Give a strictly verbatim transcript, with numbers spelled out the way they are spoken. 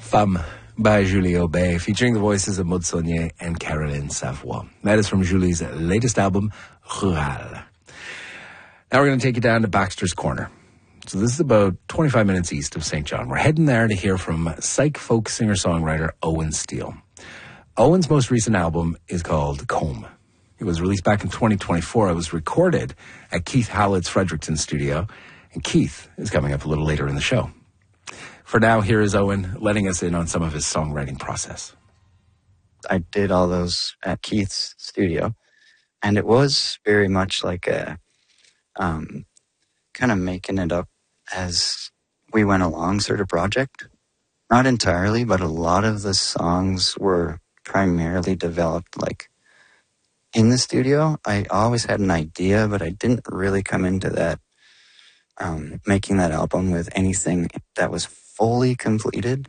Femme by Julie Aubé, featuring the voices of Maud Saunier and Caroline Savoie. That is from Julie's latest album, Rural. Now we're going to take you down to Baxter's Corner. So this is about twenty-five minutes east of Saint John. We're heading there to hear from psych folk singer-songwriter Owen Steele. Owen's most recent album is called Comb. It was released back in twenty twenty-four. It was recorded at Keith Hallett's Fredericton studio, and Keith is coming up a little later in the show. For now, here is Owen letting us in on some of his songwriting process. I did all those at Keith's studio, and it was very much like a um, kind of making it up as we went along sort of project. Not entirely, but a lot of the songs were primarily developed like in the studio. I always had an idea, but I didn't really come into that, um, making that album with anything that was fully completed.